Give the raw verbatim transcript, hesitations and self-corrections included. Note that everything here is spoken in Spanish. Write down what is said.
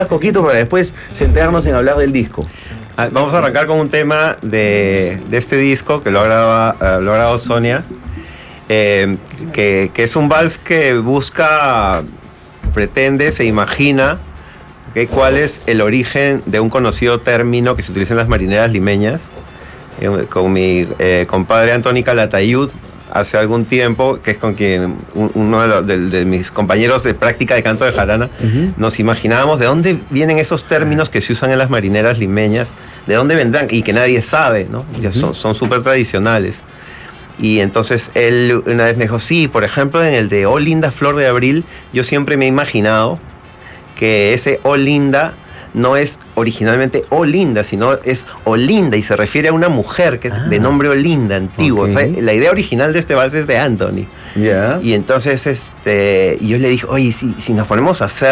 poquito para después centrarnos en hablar del disco. Ah, Vamos a arrancar con un tema de, de este disco que lo ha grabado, uh, lo ha grabado Sonia, eh, que, que es un vals que busca, pretende, se imagina, ¿okay?, cuál es el origen de un conocido término que se utiliza en las marineras limeñas. Eh, con mi eh, compadre Antoni Calatayud, hace algún tiempo, que es con quien un, uno de, los, de, de mis compañeros de práctica de canto de jarana, uh-huh. nos imaginábamos de dónde vienen esos términos que se usan en las marineras limeñas, de dónde vendrán y que nadie sabe, ¿no? Uh-huh. Ya son súper tradicionales. Y entonces él una vez me dijo, sí, por ejemplo, en el de Oh linda flor de abril, yo siempre me he imaginado que ese Oh linda no es originalmente Olinda, sino es Olinda y se refiere a una mujer que es ah, de nombre Olinda, antiguo. Okay. O sea, la idea original de este vals es de Anthony. Yeah. Y entonces este, yo le dije, oye, si, si nos ponemos a hacer